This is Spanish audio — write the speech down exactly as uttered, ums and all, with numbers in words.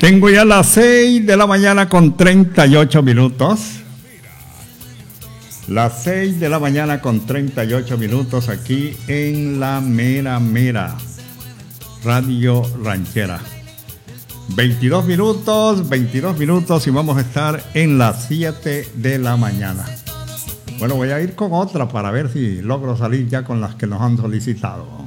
Tengo ya las seis de la mañana con treinta y ocho minutos. Las seis de la mañana con treinta y ocho minutos aquí en la Mera Mera Radio Ranchera. veintidós minutos, veintidós minutos y vamos a estar en las siete de la mañana. Bueno, voy a ir con otra para ver si logro salir ya con las que nos han solicitado.